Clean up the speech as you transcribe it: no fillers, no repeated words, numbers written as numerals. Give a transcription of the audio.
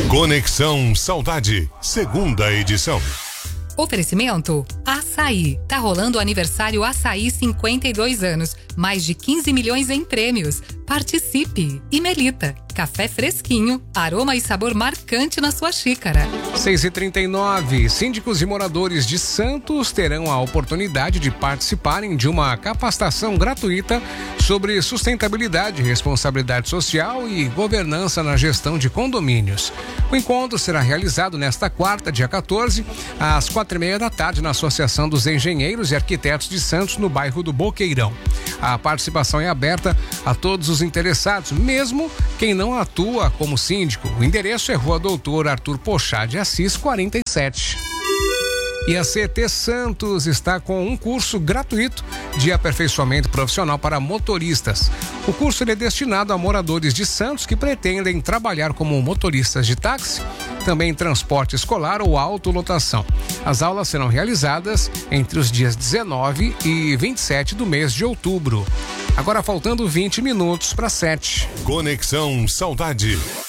Conexão Saudade, segunda edição. Oferecimento Açaí. Tá rolando o aniversário Açaí 52 anos. Mais de 15 milhões em prêmios. Participe! E Melita. Café fresquinho, aroma e sabor marcante na sua xícara. 6h39. Síndicos e moradores de Santos terão a oportunidade de participarem de uma capacitação gratuita sobre sustentabilidade, responsabilidade social e governança na gestão de condomínios. O encontro será realizado nesta quarta, dia 14, às 4h30 da tarde, na Associação dos Engenheiros e Arquitetos de Santos, no bairro do Boqueirão. A participação é aberta a todos os interessados, mesmo quem não atua como síndico. O endereço é Rua Doutor Arthur Pochá de Assis, 47. E a CT Santos está com um curso gratuito de aperfeiçoamento profissional para motoristas. O curso é destinado a moradores de Santos que pretendem trabalhar como motoristas de táxi, também transporte escolar ou autolotação. As aulas serão realizadas entre os dias 19 e 27 do mês de outubro. Agora faltando 20 minutos para 7. Conexão Saudade.